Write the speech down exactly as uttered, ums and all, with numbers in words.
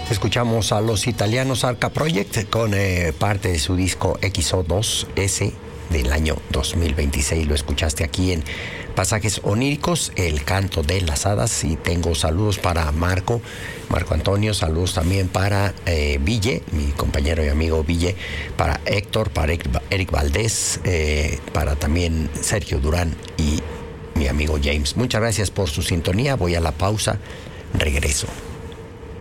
Escuchamos a los italianos Arca Project con eh, parte de su disco X O dos S del año dos mil veintiséis. Lo escuchaste aquí en Pasajes Oníricos, El Canto de las Hadas. Y tengo saludos para Marco, Marco Antonio, saludos también para eh, Ville, mi compañero y amigo Ville, para Héctor, para Eric Valdés, eh, para también Sergio Durán y mi amigo James. Muchas gracias por su sintonía. Voy a la pausa, regreso.